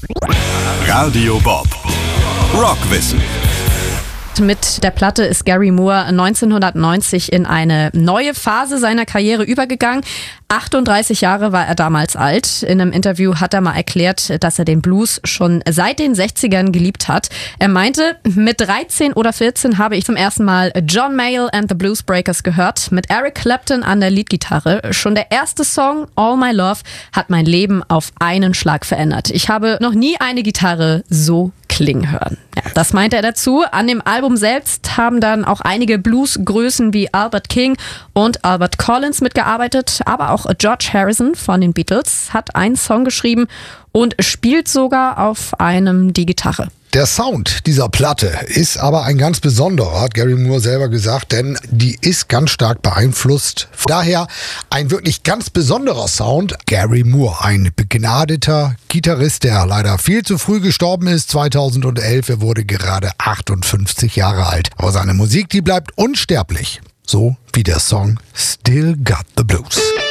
Radio Bob. Rockwissen. Mit der Platte ist Gary Moore 1990 in eine neue Phase seiner Karriere übergegangen. 38 Jahre war er damals alt. In einem Interview hat er mal erklärt, dass er den Blues schon seit den 60ern geliebt hat. Er meinte, mit 13 oder 14 habe ich zum ersten Mal John Mayall and the Bluesbreakers gehört, mit Eric Clapton an der Leadgitarre. Schon der erste Song, All My Love, hat mein Leben auf einen Schlag verändert. Ich habe noch nie eine Gitarre so klingen hören. Ja, das meinte er dazu. An dem Album selbst haben dann auch einige Bluesgrößen wie Albert King und Albert Collins mitgearbeitet, aber auch George Harrison von den Beatles hat einen Song geschrieben und spielt sogar auf einem die Gitarre. Der Sound dieser Platte ist aber ein ganz besonderer, hat Gary Moore selber gesagt, denn die ist ganz stark beeinflusst. Daher ein wirklich ganz besonderer Sound. Gary Moore, ein begnadeter Gitarrist, der leider viel zu früh gestorben ist, 2011. Er wurde gerade 58 Jahre alt. Aber seine Musik, die bleibt unsterblich. So wie der Song Still Got the Blues.